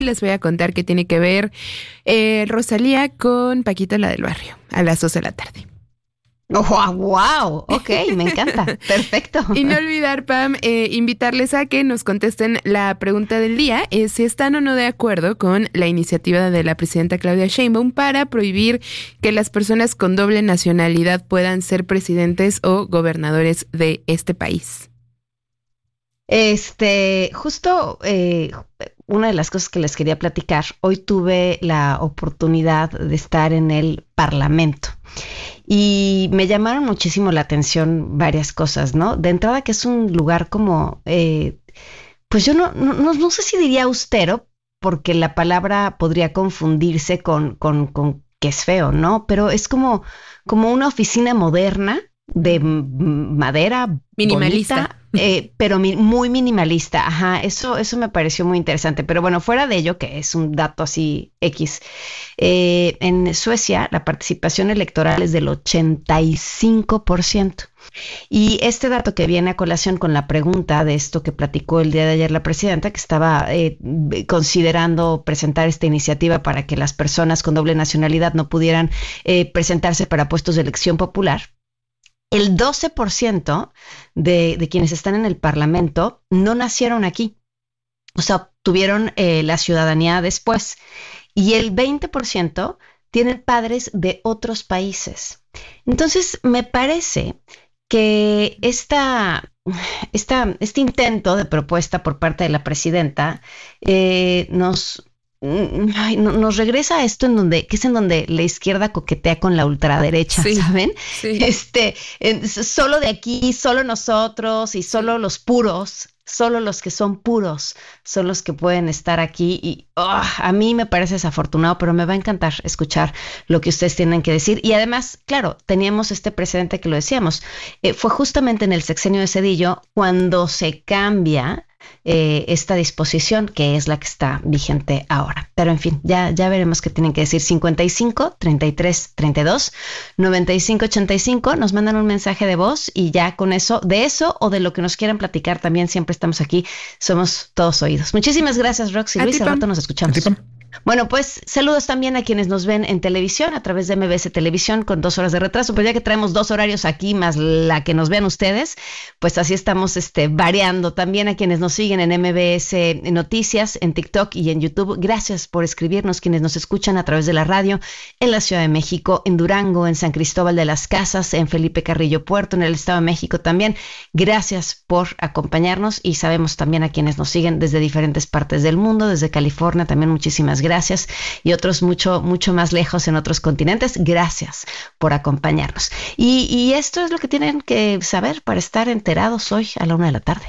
Les voy a contar qué tiene que ver Rosalía con Paquita, la del barrio, a las 2 de la tarde. ¡Oh, wow! Ok, me encanta. Perfecto. Y no olvidar, Pam, invitarles a que nos contesten la pregunta del día, si están o no de acuerdo con la iniciativa de la presidenta Claudia Sheinbaum para prohibir que las personas con doble nacionalidad puedan ser presidentes o gobernadores de este país. Justo una de las cosas que les quería platicar, hoy tuve la oportunidad de estar en el Parlamento y me llamaron muchísimo la atención varias cosas, ¿no? De entrada que es un lugar como, pues yo no sé si diría austero, porque la palabra podría confundirse con que es feo, ¿no? Pero es como una oficina moderna de madera minimalista, bonita, pero muy minimalista. Ajá, eso me pareció muy interesante. Pero bueno, fuera de ello, que es un dato así X, en Suecia la participación electoral es del 85%. Y este dato que viene a colación con la pregunta de esto que platicó el día de ayer la presidenta, que estaba considerando presentar esta iniciativa para que las personas con doble nacionalidad no pudieran presentarse para puestos de elección popular. El 12% de quienes están en el Parlamento no nacieron aquí, o sea, obtuvieron la ciudadanía después. Y el 20% tienen padres de otros países. Entonces, me parece que este intento de propuesta por parte de la presidenta nos regresa a esto que es en donde la izquierda coquetea con la ultraderecha, sí, ¿saben? Sí. Solo de aquí, solo nosotros y solo los puros, solo los que son puros son los que pueden estar aquí y a mí me parece desafortunado, pero me va a encantar escuchar lo que ustedes tienen que decir. Y además, claro, teníamos este precedente que lo decíamos, fue justamente en el sexenio de Zedillo cuando se cambia esta disposición, que es la que está vigente ahora. Pero en fin, ya veremos qué tienen que decir. 55 33 32 95 85, nos mandan un mensaje de voz y ya con eso, de eso o de lo que nos quieran platicar también, siempre estamos aquí, somos todos oídos. Muchísimas gracias, Roxy. Luis, al rato nos escuchamos. Bueno, pues saludos también a quienes nos ven en televisión a través de MBS Televisión con 2 horas de retraso, pero ya que traemos 2 horarios aquí más la que nos vean ustedes, pues así estamos variando. También a quienes nos siguen en MBS Noticias, en TikTok y en YouTube, gracias por escribirnos, quienes nos escuchan a través de la radio en la Ciudad de México, en Durango, en San Cristóbal de las Casas, en Felipe Carrillo Puerto, en el Estado de México también. Gracias por acompañarnos y sabemos también a quienes nos siguen desde diferentes partes del mundo, desde California también muchísimas gracias y otros mucho más lejos en otros continentes. Gracias por acompañarnos. Y esto es lo que tienen que saber para estar enterados hoy a la 1 de la tarde.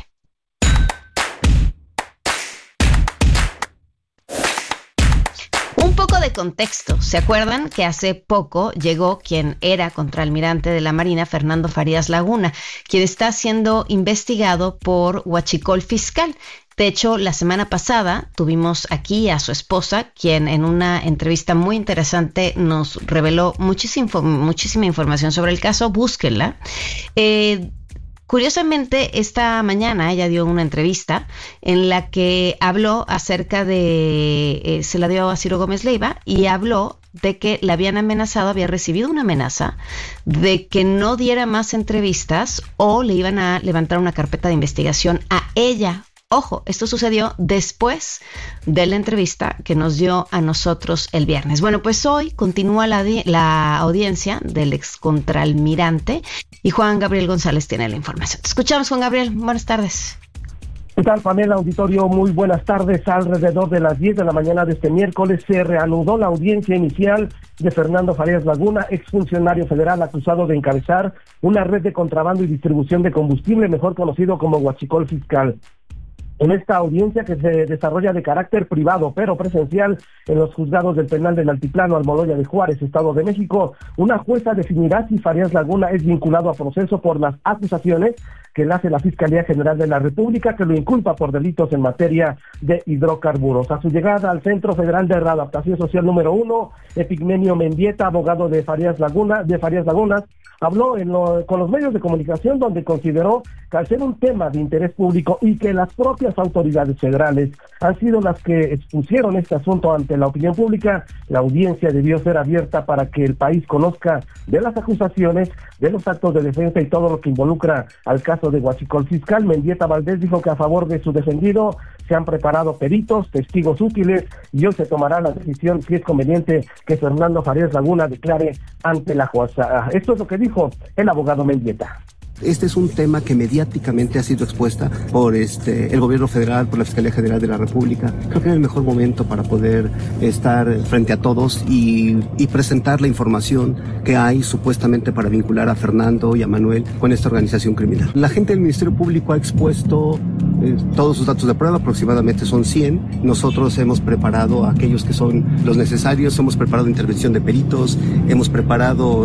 Un poco de contexto. ¿Se acuerdan que hace poco llegó quien era contraalmirante de la Marina, Fernando Farías Laguna, quien está siendo investigado por huachicol fiscal? De hecho, la semana pasada tuvimos aquí a su esposa, quien en una entrevista muy interesante nos reveló muchísima información sobre el caso. Búsquenla. Curiosamente, esta mañana ella dio una entrevista en la que habló acerca de, se la dio a Ciro Gómez Leiva y habló de que la habían amenazado, había recibido una amenaza de que no diera más entrevistas o le iban a levantar una carpeta de investigación a ella. Ojo, esto sucedió después de la entrevista que nos dio a nosotros el viernes. Bueno, pues hoy continúa la audiencia del excontralmirante y Juan Gabriel González tiene la información. Te escuchamos, Juan Gabriel. Buenas tardes. ¿Qué tal, Pamela? Auditorio, muy buenas tardes. Alrededor de las 10 de la mañana de este miércoles se reanudó la audiencia inicial de Fernando Farías Laguna, exfuncionario federal acusado de encabezar una red de contrabando y distribución de combustible, mejor conocido como huachicol fiscal. En esta audiencia, que se desarrolla de carácter privado pero presencial en los juzgados del penal del Altiplano, Almoloya de Juárez, Estado de México, una jueza definirá si Farías Laguna es vinculado a proceso por las acusaciones que le hace la Fiscalía General de la República, que lo inculpa por delitos en materia de hidrocarburos. A su llegada al Centro Federal de Readaptación Social número 1, Epigmenio Mendieta, abogado de Farías Laguna, habló con los medios de comunicación, donde consideró que al ser un tema de interés público y que las propias autoridades federales han sido las que expusieron este asunto ante la opinión pública, la audiencia debió ser abierta para que el país conozca de las acusaciones, de los actos de defensa y todo lo que involucra al caso de Huachicol. Fiscal Mendieta Valdés dijo que a favor de su defendido se han preparado peritos, testigos útiles, y hoy se tomará la decisión si es conveniente que Fernando Farías Laguna declare ante la jueza. Esto es lo que dijo el abogado Mendieta. Este es un tema que mediáticamente ha sido expuesta por el gobierno federal, por la Fiscalía General de la República. Creo que es el mejor momento para poder estar frente a todos y presentar la información que hay supuestamente para vincular a Fernando y a Manuel con esta organización criminal. La gente del Ministerio Público ha expuesto todos sus datos de prueba, aproximadamente son 100. Nosotros hemos preparado aquellos que son los necesarios, hemos preparado intervención de peritos, hemos preparado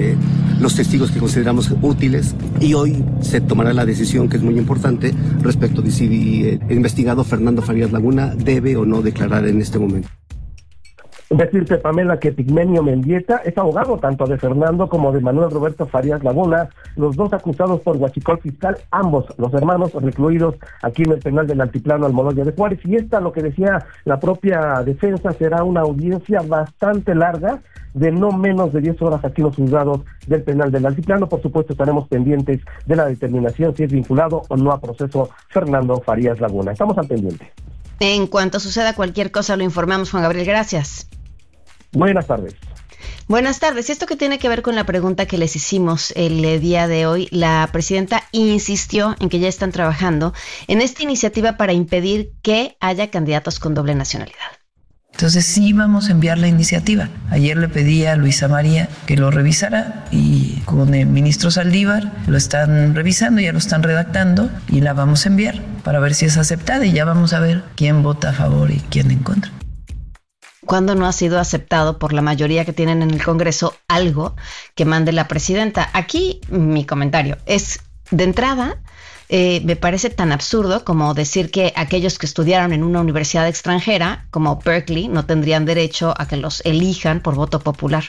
los testigos que consideramos útiles, y hoy se tomará la decisión, que es muy importante, respecto de si el investigado Fernando Farías Laguna debe o no declarar en este momento. Decirte, Pamela, que Pigmenio Mendieta es abogado tanto de Fernando como de Manuel Roberto Farías Laguna, los dos acusados por Huachicol Fiscal, ambos los hermanos recluidos aquí en el penal del Altiplano Almoloya de Juárez. Y esta, lo que decía la propia defensa, será una audiencia bastante larga, de no menos de 10 horas aquí en los juzgados del penal del Altiplano. Por supuesto, estaremos pendientes de la determinación si es vinculado o no a proceso Fernando Farías Laguna. Estamos al pendiente. En cuanto suceda cualquier cosa, lo informamos, Juan Gabriel. Gracias. Buenas tardes. Buenas tardes. Esto que tiene que ver con la pregunta que les hicimos el día de hoy, la presidenta insistió en que ya están trabajando en esta iniciativa para impedir que haya candidatos con doble nacionalidad. Entonces sí vamos a enviar la iniciativa. Ayer le pedí a Luisa María que lo revisara y con el ministro Saldívar lo están revisando, ya lo están redactando y la vamos a enviar para ver si es aceptada y ya vamos a ver quién vota a favor y quién en contra. ¿Cuándo no ha sido aceptado por la mayoría que tienen en el Congreso algo que mande la presidenta? Aquí mi comentario es, de entrada, me parece tan absurdo como decir que aquellos que estudiaron en una universidad extranjera, como Berkeley, no tendrían derecho a que los elijan por voto popular.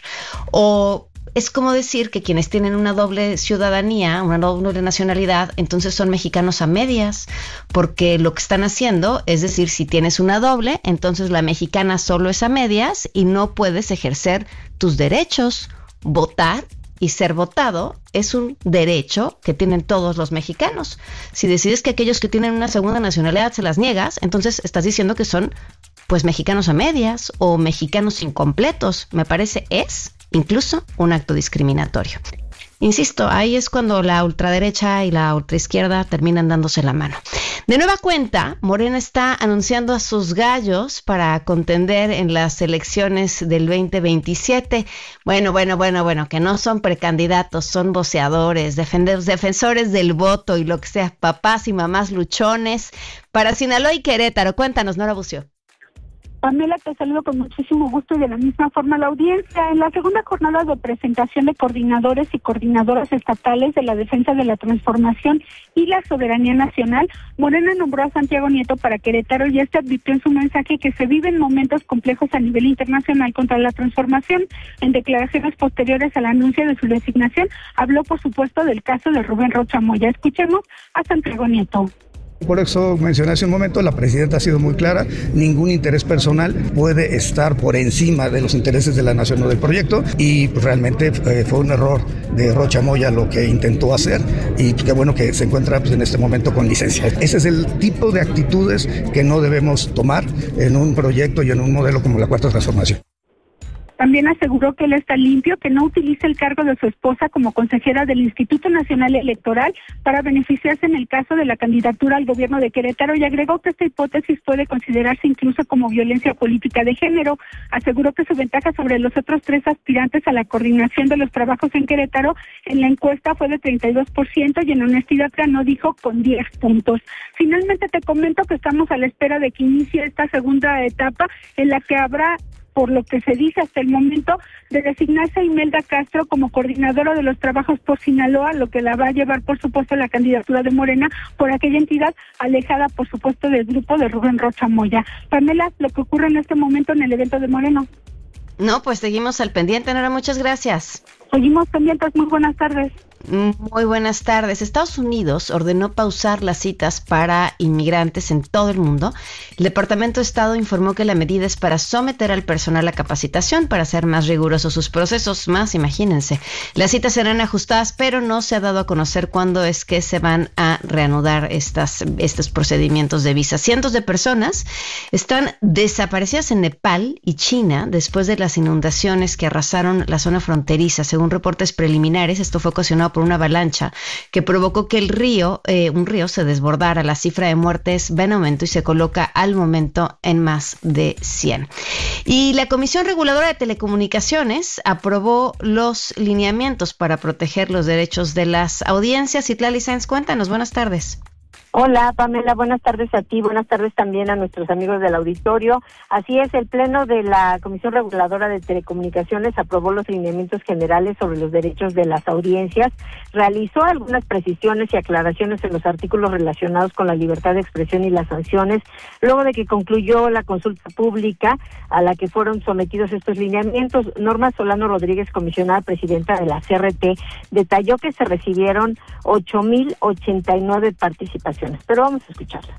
O es como decir que quienes tienen una doble ciudadanía, una doble nacionalidad, entonces son mexicanos a medias, porque lo que están haciendo es decir, si tienes una doble, entonces la mexicana solo es a medias y no puedes ejercer tus derechos. Votar y ser votado es un derecho que tienen todos los mexicanos. Si decides que aquellos que tienen una segunda nacionalidad se las niegas, entonces estás diciendo que son pues mexicanos a medias o mexicanos incompletos. Me parece incluso un acto discriminatorio. Insisto, ahí es cuando la ultraderecha y la ultraizquierda terminan dándose la mano. De nueva cuenta, Morena está anunciando a sus gallos para contender en las elecciones del 2027. Bueno, que no son precandidatos, son voceadores, defensores del voto y lo que sea, papás y mamás luchones. Para Sinaloa y Querétaro, cuéntanos, Nora Bucio. Pamela, te saludo con muchísimo gusto y de la misma forma la audiencia. En la segunda jornada de presentación de coordinadores y coordinadoras estatales de la defensa de la transformación y la soberanía nacional, Morena nombró a Santiago Nieto para Querétaro y advirtió en su mensaje que se viven momentos complejos a nivel internacional contra la transformación. En declaraciones posteriores al anuncio de su designación, habló por supuesto del caso de Rubén Rocha Moya. Escuchemos a Santiago Nieto. Por eso mencioné hace un momento, la presidenta ha sido muy clara, ningún interés personal puede estar por encima de los intereses de la nación o del proyecto, y realmente fue un error de Rocha Moya lo que intentó hacer, y qué bueno que se encuentra en este momento con licencia. Ese es el tipo de actitudes que no debemos tomar en un proyecto y en un modelo como la Cuarta Transformación. También aseguró que él está limpio, que no utiliza el cargo de su esposa como consejera del Instituto Nacional Electoral para beneficiarse en el caso de la candidatura al gobierno de Querétaro, y agregó que esta hipótesis puede considerarse incluso como violencia política de género. Aseguró que su ventaja sobre los otros 3 aspirantes a la coordinación de los trabajos en Querétaro en la encuesta fue de 32% y en honestidad ganó, dijo, con 10 puntos. Finalmente te comento que estamos a la espera de que inicie esta segunda etapa en la que habrá, por lo que se dice hasta el momento, de designarse a Imelda Castro como coordinadora de los trabajos por Sinaloa, lo que la va a llevar, por supuesto, a la candidatura de Morena por aquella entidad alejada, por supuesto, del grupo de Rubén Rocha Moya. Pamela, lo que ocurre en este momento en el evento de Moreno. No, pues seguimos al pendiente, Nora, muchas gracias. Seguimos pendientes, muy buenas tardes. Muy buenas tardes. Estados Unidos ordenó pausar las citas para inmigrantes en todo el mundo. El Departamento de Estado informó que la medida es para someter al personal a capacitación para hacer más rigurosos sus procesos. Más, imagínense. Las citas serán ajustadas, pero no se ha dado a conocer cuándo es que se van a reanudar estos procedimientos de visa. Cientos de personas están desaparecidas en Nepal y China después de las inundaciones que arrasaron la zona fronteriza. Según reportes preliminares, esto fue ocasionado por una avalancha que provocó que un río se desbordara. La cifra de muertes va en aumento y se coloca al momento en más de 100. Y la Comisión Reguladora de Telecomunicaciones aprobó los lineamientos para proteger los derechos de las audiencias. Citlali Sáenz, cuéntanos, buenas tardes. Hola, Pamela, buenas tardes a ti, buenas tardes también a nuestros amigos del auditorio. Así es, el Pleno de la Comisión Reguladora de Telecomunicaciones aprobó los lineamientos generales sobre los derechos de las audiencias, realizó algunas precisiones y aclaraciones en los artículos relacionados con la libertad de expresión y las sanciones, luego de que concluyó la consulta pública a la que fueron sometidos estos lineamientos. Norma Solano Rodríguez, comisionada presidenta de la CRT, detalló que se recibieron 8,089 participaciones. Pero vamos a escucharla.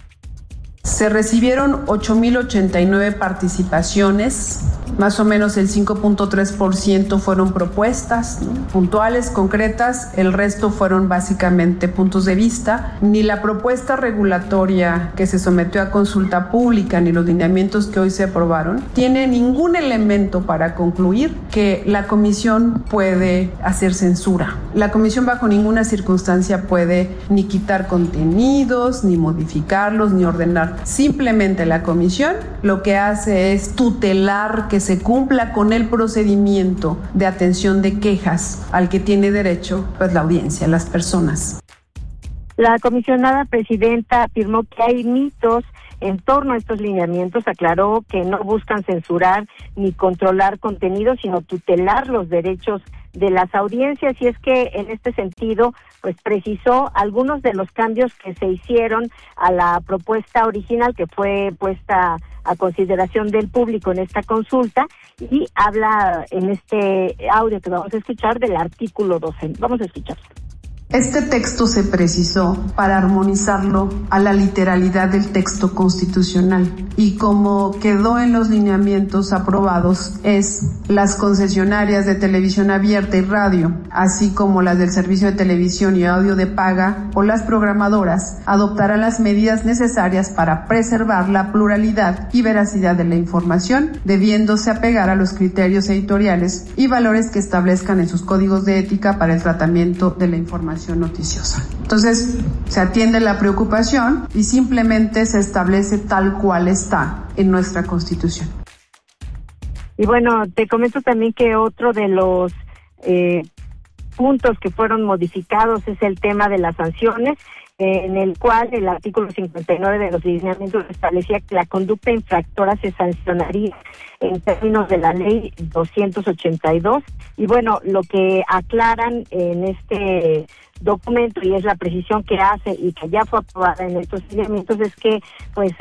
Se recibieron 8,089 participaciones, más o menos el 5.3% fueron propuestas, ¿no?, puntuales, concretas, el resto fueron básicamente puntos de vista. Ni la propuesta regulatoria que se sometió a consulta pública ni los lineamientos que hoy se aprobaron tiene ningún elemento para concluir que la comisión puede hacer censura. La comisión bajo ninguna circunstancia puede ni quitar contenidos, ni modificarlos, ni ordenar. Simplemente la comisión lo que hace es tutelar que se cumpla con el procedimiento de atención de quejas al que tiene derecho, pues, la audiencia, las personas. La comisionada presidenta afirmó que hay mitos en torno a estos lineamientos. Aclaró que no buscan censurar ni controlar contenidos, sino tutelar los derechos de las audiencias, y es que en este sentido pues precisó algunos de los cambios que se hicieron a la propuesta original que fue puesta a consideración del público en esta consulta, y habla en este audio que vamos a escuchar del artículo 12. Vamos a escucharlo. Este texto se precisó para armonizarlo a la literalidad del texto constitucional, y como quedó en los lineamientos aprobados es: las concesionarias de televisión abierta y radio, así como las del servicio de televisión y audio de paga o las programadoras, adoptarán las medidas necesarias para preservar la pluralidad y veracidad de la información, debiéndose apegar a los criterios editoriales y valores que establezcan en sus códigos de ética para el tratamiento de la información noticiosa. Entonces, se atiende la preocupación y simplemente se establece tal cual está en nuestra Constitución. Y bueno, te comento también que otro de los puntos que fueron modificados es el tema de las sanciones, en el cual el artículo 59 de los lineamientos establecía que la conducta infractora se sancionaría en términos de la ley 282. Y bueno, lo que aclaran en este documento, y es la precisión que hace y que ya fue aprobada en estos lineamientos, es que pues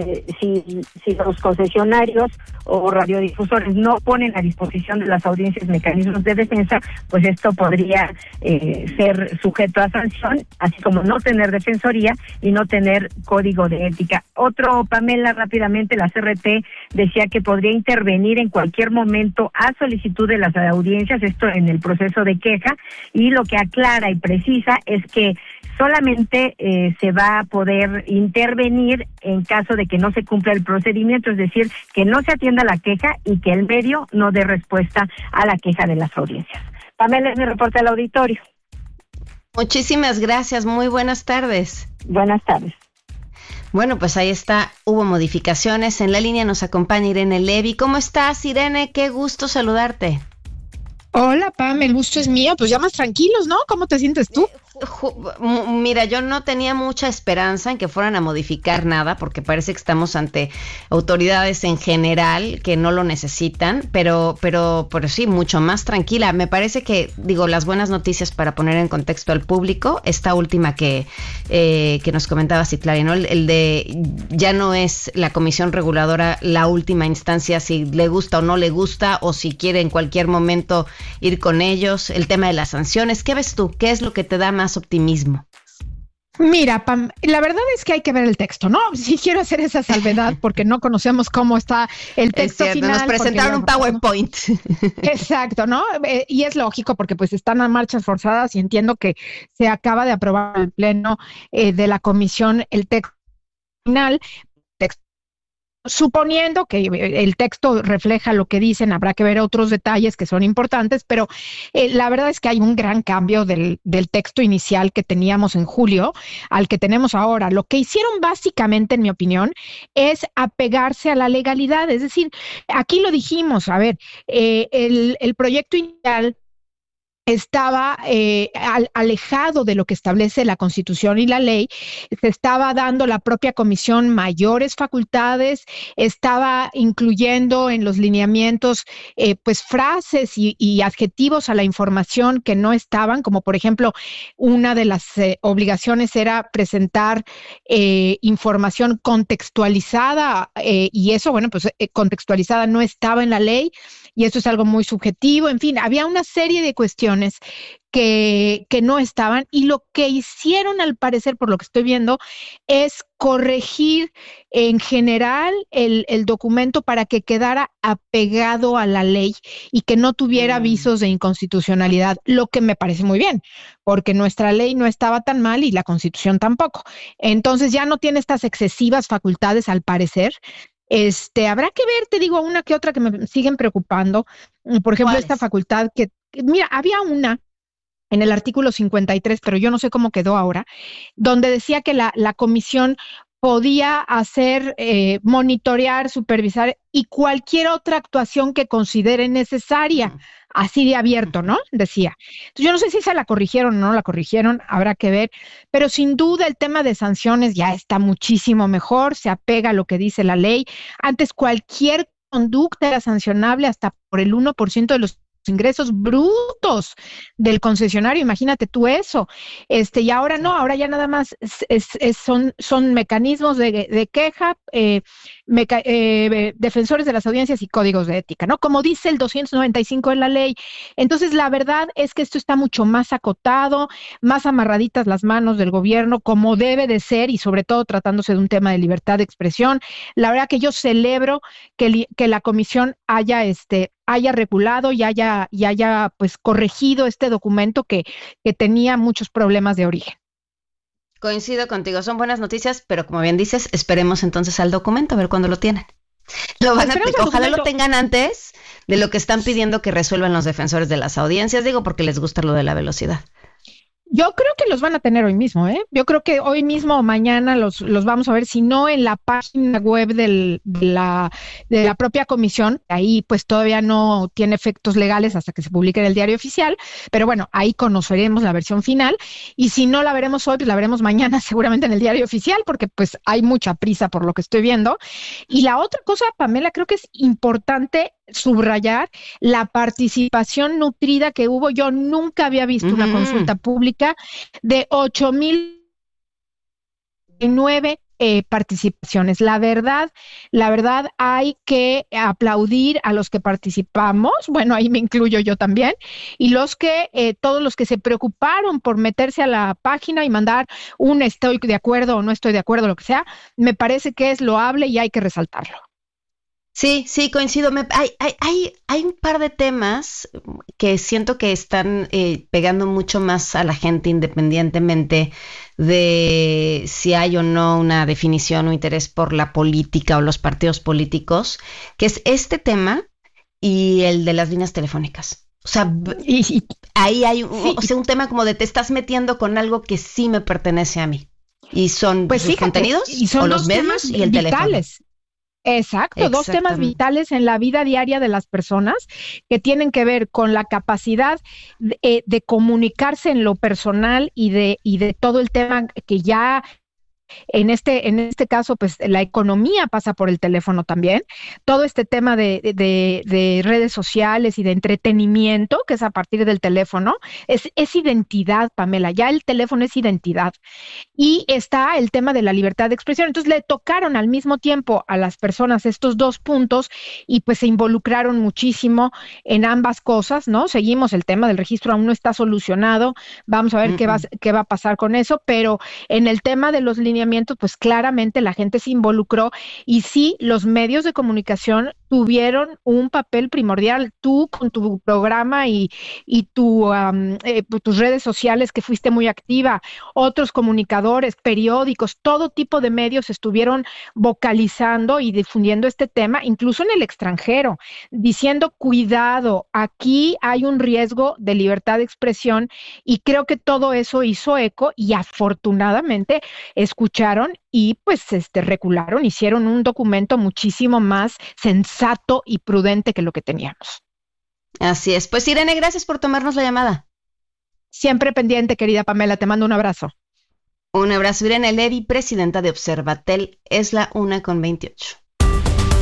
si los concesionarios o radiodifusores no ponen a disposición de las audiencias mecanismos de defensa, pues esto podría ser sujeto a sanción, así como no tener defensoría y no tener código de ética. Otro, Pamela, rápidamente, la CRT decía que podría intervenir en cualquier momento a solicitud de las audiencias, esto en el proceso de queja, y lo que aclara y precisa es que solamente se va a poder intervenir en caso de que no se cumpla el procedimiento, es decir, que no se atienda la queja y que el medio no dé respuesta a la queja de las audiencias. Pamela, es mi reporte al auditorio. Muchísimas gracias, muy buenas tardes. Buenas tardes. Bueno, pues ahí está, hubo modificaciones. En la línea nos acompaña Irene Levy. ¿Cómo estás, Irene? Qué gusto saludarte. Hola, Pam, el gusto es mío. Pues ya más tranquilos, ¿no? ¿Cómo te sientes tú? Mira, yo no tenía mucha esperanza en que fueran a modificar nada, porque parece que estamos ante autoridades en general que no lo necesitan, pero sí, mucho más tranquila. Me parece que, las buenas noticias para poner en contexto al público, esta última que nos comentaba Citlali, ¿no? El de ya no es la comisión reguladora la última instancia, si le gusta o no le gusta, o si quiere en cualquier momento ir con ellos. El tema de las sanciones, ¿qué ves tú? ¿Qué es lo que te da más optimismo? Mira, Pam, la verdad es que hay que ver el texto, ¿no? Sí quiero hacer esa salvedad porque no conocemos cómo está el texto final. Nos presentaron un PowerPoint. Exacto, ¿no? Y es lógico porque pues están a marchas forzadas y entiendo que se acaba de aprobar en el pleno de la comisión el texto final. Suponiendo que el texto refleja lo que dicen, habrá que ver otros detalles que son importantes, pero la verdad es que hay un gran cambio del texto inicial que teníamos en julio al que tenemos ahora. Lo que hicieron básicamente, en mi opinión, es apegarse a la legalidad. Es decir, aquí lo dijimos, a ver, el proyecto inicial estaba alejado de lo que establece la Constitución y la ley, se estaba dando la propia comisión mayores facultades, estaba incluyendo en los lineamientos pues frases y adjetivos a la información que no estaban, como por ejemplo una de las obligaciones era presentar información contextualizada y eso, bueno, pues contextualizada no estaba en la ley y eso es algo muy subjetivo. En fin, había una serie de cuestiones que no estaban, y lo que hicieron, al parecer, por lo que estoy viendo, es corregir en general el documento para que quedara apegado a la ley y que no tuviera avisos de inconstitucionalidad, lo que me parece muy bien, porque nuestra ley no estaba tan mal y la Constitución tampoco. Entonces ya no tiene estas excesivas facultades, al parecer. Habrá que ver, te digo, una que otra que me siguen preocupando. Por ejemplo, esta facultad que, mira, había una en el artículo 53, pero yo no sé cómo quedó ahora, donde decía que la comisión podía hacer, monitorear, supervisar y cualquier otra actuación que considere necesaria, así de abierto, ¿no? Decía. Entonces, yo no sé si se la corrigieron o no la corrigieron, habrá que ver, pero sin duda el tema de sanciones ya está muchísimo mejor, se apega a lo que dice la ley. Antes cualquier conducta era sancionable hasta por el 1% de los ingresos brutos del concesionario, imagínate tú eso, y ahora no, ahora ya nada más son mecanismos de queja, defensores de las audiencias y códigos de ética, ¿no? Como dice el 295 de la ley. Entonces, la verdad es que esto está mucho más acotado, más amarraditas las manos del gobierno, como debe de ser, y sobre todo tratándose de un tema de libertad de expresión. La verdad que yo celebro que la comisión haya regulado y haya pues corregido este documento que tenía muchos problemas de origen. Coincido contigo, son buenas noticias, pero como bien dices, esperemos entonces al documento, a ver cuándo lo tienen. Ojalá lo tengan antes de lo que están pidiendo que resuelvan los defensores de las audiencias, digo porque les gusta lo de la velocidad. Yo creo que los van a tener hoy mismo, ¿eh? Yo creo que hoy mismo o mañana los vamos a ver, si no en la página web de la propia comisión. Ahí pues todavía no tiene efectos legales hasta que se publique en el Diario Oficial, pero bueno, ahí conoceremos la versión final, y si no la veremos hoy, pues la veremos mañana seguramente en el Diario Oficial, porque pues hay mucha prisa por lo que estoy viendo. Y la otra cosa, Pamela, creo que es importante subrayar la participación nutrida que hubo. Yo nunca había visto una consulta pública de 8,009 participaciones. La verdad hay que aplaudir a los que participamos, bueno, ahí me incluyo yo también, y todos los que se preocuparon por meterse a la página y mandar un estoy de acuerdo o no estoy de acuerdo, lo que sea, me parece que es loable y hay que resaltarlo. Sí, coincido. Hay un par de temas que siento que están pegando mucho más a la gente, independientemente de si hay o no una definición o interés por la política o los partidos políticos, que es este tema y el de las líneas telefónicas. O sea, ahí hay un tema como de te estás metiendo con algo que sí me pertenece a mí. Y son pues sus contenidos, y son o los medios y el teléfono. Exacto, dos temas vitales en la vida diaria de las personas que tienen que ver con la capacidad de comunicarse en lo personal y de todo el tema que ya en este caso, pues la economía pasa por el teléfono también. Todo este tema de redes sociales y de entretenimiento, que es a partir del teléfono, es identidad, Pamela. Ya el teléfono es identidad. Y está el tema de la libertad de expresión. Entonces le tocaron al mismo tiempo a las personas estos dos puntos y pues se involucraron muchísimo en ambas cosas, ¿no? Seguimos, el tema del registro aún no está solucionado. Vamos a ver qué va a pasar con eso, pero en el tema de los lineamientos, pues claramente la gente se involucró y sí, los medios de comunicación tuvieron un papel primordial. Tú con tu programa y tus redes sociales, que fuiste muy activa, otros comunicadores, periódicos, todo tipo de medios estuvieron vocalizando y difundiendo este tema, incluso en el extranjero, diciendo cuidado, aquí hay un riesgo de libertad de expresión, y creo que todo eso hizo eco y afortunadamente escucharon y pues recularon, hicieron un documento muchísimo más sensato y prudente que lo que teníamos. Así es. Pues Irene, gracias por tomarnos la llamada. Siempre pendiente, querida Pamela, te mando un abrazo. Un abrazo, Irene Levy, presidenta de Observatel, es la 1:28.